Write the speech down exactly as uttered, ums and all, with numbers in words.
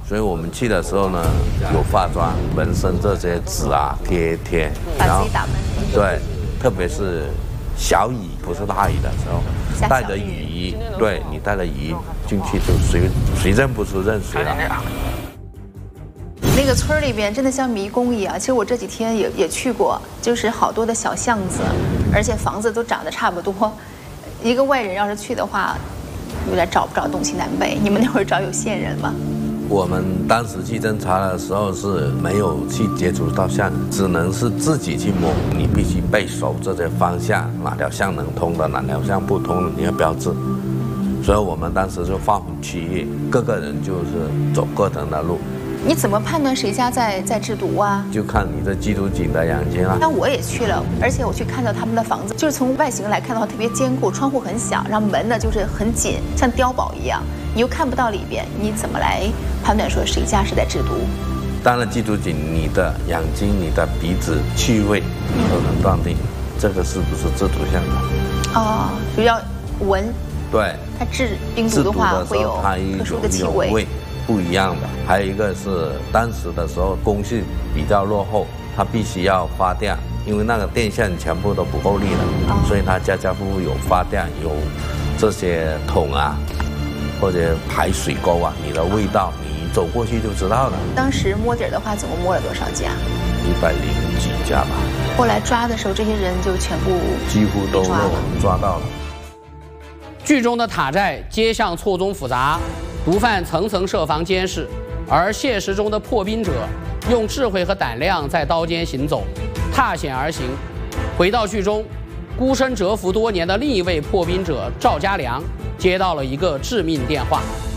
所以我们去的时候呢，有化妆、纹身这些纸啊贴一贴， 把自己打扮成。 对，特别是小雨不是大雨的时候，带着雨衣，对你带着雨衣进去就谁谁认不出认谁了。 那个村里边真的像迷宫一样。其实我这几天也也去过，就是好多的小巷子，而且房子都长得差不多。一个外人要是去的话，有点找不着东西南北。你们那会儿找有线人吗？ 我们当时去侦查的时候是没有去接触到巷，只能是自己去摸。你必须背熟这些方向，哪条巷能通的，哪条巷不通的，你要标志。所以我们当时就划分区域，各个人就是走各人的路。 你怎么判断谁家在在制毒啊？ 就看你的缉毒警的眼睛啊。 那我也去了，而且我去看到他们的房子，就是从外形来看的话特别坚固，窗户很小，然后门呢就是很紧，像碉堡一样，你又看不到里边，你怎么来判断说谁家是在制毒？ 当然，缉毒警你的眼睛、你的鼻子、气味，你都能断定这个是不是制毒项的。 哦，就要闻。 对。 它制冰毒的话会有特殊的气味。 不一样的，还有一个是当时的时候工序比较落后，它必须要发电，因为那个电线全部都不够力了，哦、所以它家家户户有发电，有这些桶啊，或者排水沟啊，你的味道你走过去就知道了。 当时摸底的话，总共摸了多少家？ 一百零几家吧。 后来抓的时候，这些人就全部几乎都被我们抓到了。 剧中的塔寨街巷错综复杂。毒贩层层设防监视，而现实中的破冰者用智慧和胆量在刀尖行走，踏险而行。回到剧中，孤身蛰伏多年的另一位破冰者赵家良接到了一个致命电话。